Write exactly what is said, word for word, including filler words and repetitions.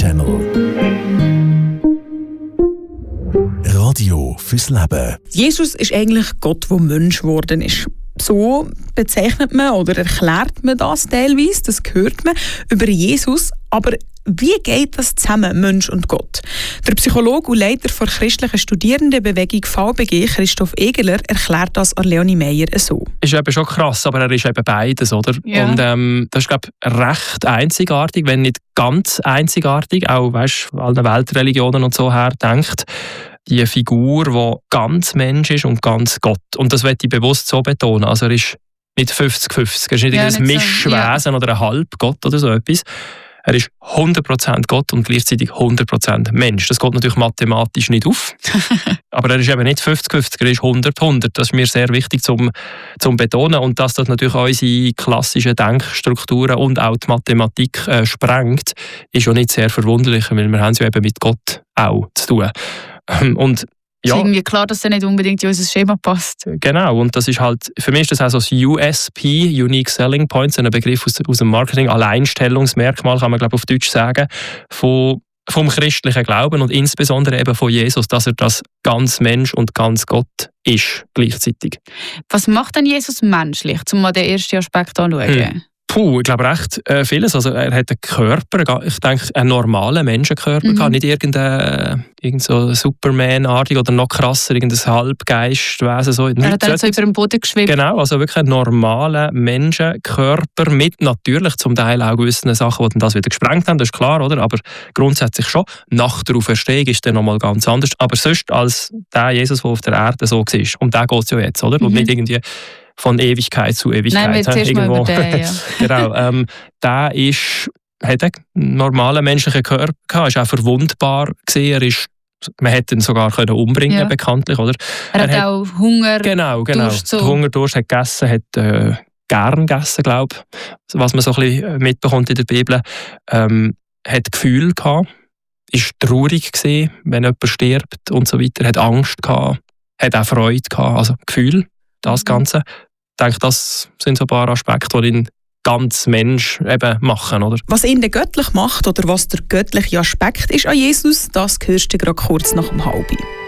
Channel. Radio fürs Leben. Jesus ist eigentlich Gott, der Mensch geworden ist. So bezeichnet man oder erklärt man das teilweise, das hört man über Jesus. Aber wie geht das zusammen, Mensch und Gott? Der Psychologe und Leiter der christlichen Studierendenbewegung V B G, Christoph Egeler, erklärt das an Leonie Meyer so. Ist eben schon krass, aber er ist eben beides, oder? Ja. Und ähm, das ist, glaube ich, recht einzigartig, wenn nicht ganz einzigartig, auch, weißt du, allen Weltreligionen und so her denkt. Die Figur, die ganz Mensch ist und ganz Gott. Und das möchte ich bewusst so betonen. Also er ist nicht fünfzig fünfzig, er ist nicht ja, ein Mischwesen so, ja. oder ein Halbgott oder so etwas. Er ist hundert Prozent Gott und gleichzeitig hundert Prozent Mensch. Das geht natürlich mathematisch nicht auf. Aber er ist eben nicht fünfzig fünfzig, er ist hundert hundert. Das ist mir sehr wichtig zum, zum betonen. Und dass das natürlich unsere klassischen Denkstrukturen und auch die Mathematik äh, sprengt, ist ja nicht sehr verwunderlich, weil wir haben es ja eben mit Gott auch zu tun. Und ja, ist irgendwie klar, dass er nicht unbedingt in unser Schema passt. Genau, und das ist halt, für mich ist das auch so das U S P, Unique Selling Points, ein Begriff aus, aus dem Marketing, Alleinstellungsmerkmal, kann man glaube ich auf Deutsch sagen, von, vom christlichen Glauben und insbesondere eben von Jesus, dass er das ganz Mensch und ganz Gott ist, gleichzeitig. Was macht denn Jesus menschlich, um mal den ersten Aspekt anzuschauen? Hm. Puh, ich glaube recht äh, vieles. Also er hat einen Körper, ich denke, einen normalen Menschenkörper, mhm. nicht irgendein, irgendein so Superman-artig oder noch krasser, irgendein Halbgeistwesen. So. Er hat halt so über den Boden geschwebt. Genau, also wirklich einen normalen Menschenkörper mit natürlich zum Teil auch gewissen Sachen, die das wieder gesprengt haben, das ist klar, oder? Aber grundsätzlich schon. Nach der Auferstehung ist dann nochmal ganz anders. Aber sonst als der Jesus, der auf der Erde so war. Um den geht es ja jetzt, oder? Mhm. Und nicht irgendwie von Ewigkeit zu Ewigkeit. Nein, wir zuerst mal über den, ja. Genau, ähm, der ist, hat einen normalen menschlichen Körper gehabt, ist auch verwundbar gewesen, er ist, man hätte ihn sogar können umbringen, ja. bekanntlich, oder? Er, er hat auch Hunger, genau, genau. Durst. So. Hunger, Durst, hat gegessen, hat äh, gern gegessen, glaube ich, was man so ein bisschen mitbekommt in der Bibel. Ähm, hat Gefühl gehabt, ist traurig gewesen, wenn jemand stirbt und so weiter, hat Angst gehabt, hat auch Freude gehabt, also Gefühl. Das Ganze. Ich denke, das sind so ein paar Aspekte, die ihn ganz Mensch eben machen. Oder? Was ihn denn göttlich macht oder was der göttliche Aspekt ist an Jesus, das hörst du gerade kurz nach dem Halbi.